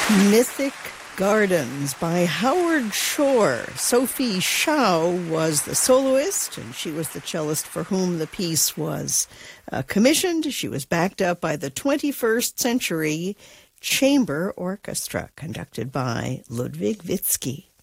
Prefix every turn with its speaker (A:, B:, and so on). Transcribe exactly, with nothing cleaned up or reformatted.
A: Mythic Gardens by Howard Shore. Sophie Shao was the soloist, and she was the cellist for whom the piece was uh, commissioned. She was backed up by the twenty-first Century Chamber Orchestra, conducted by Ludwig Witzki.